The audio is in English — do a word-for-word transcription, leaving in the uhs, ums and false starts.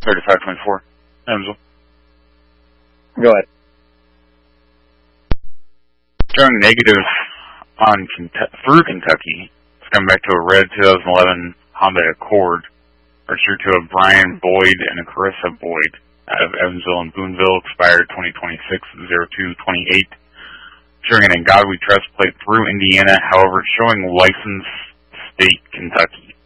thirty-five twenty-four. Evansville. Go ahead. Showing negative on Kentucky, through Kentucky. It's coming back to a red twenty eleven Honda Accord. Registered to a Brian Boyd and a Carissa Boyd out of Evansville and Boonville. Expired twenty twenty-six oh two twenty-eight. Showing an In God We Trust plate through Indiana. However, showing license state Kentucky.